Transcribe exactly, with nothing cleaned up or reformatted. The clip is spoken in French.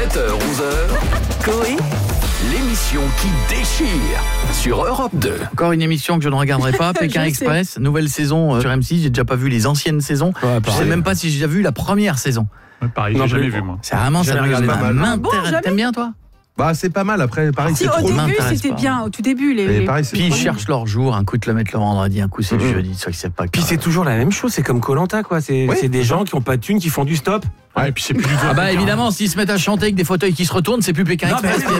sept heures onze heures, Coé, l'émission qui déchire sur Europe deux. Encore une émission que je ne regarderai pas, Pékin Express, nouvelle saison euh, sur M six. J'ai déjà pas vu les anciennes saisons. Ouais, je sais même pas si j'ai déjà vu la première saison. Ouais, pareil, j'ai jamais vu moi. C'est vraiment ça. T'aimes bien toi? Bah c'est pas mal, après pareil si, c'est au trop début c'était bien, au tout début les, les... Pareil, puis ils cherchent leur jour, un coup te le mettre le vendredi, un coup c'est le jeudi, ça c'est pas. Puis c'est toujours la même chose, c'est comme Koh-Lanta quoi, c'est oui, c'est des gens qui ont pas de thunes qui font du stop. Ouais, et puis c'est plus du tout. Ah bah évidemment, s'ils se mettent à chanter avec des fauteuils qui se retournent, c'est plus Pékin Express.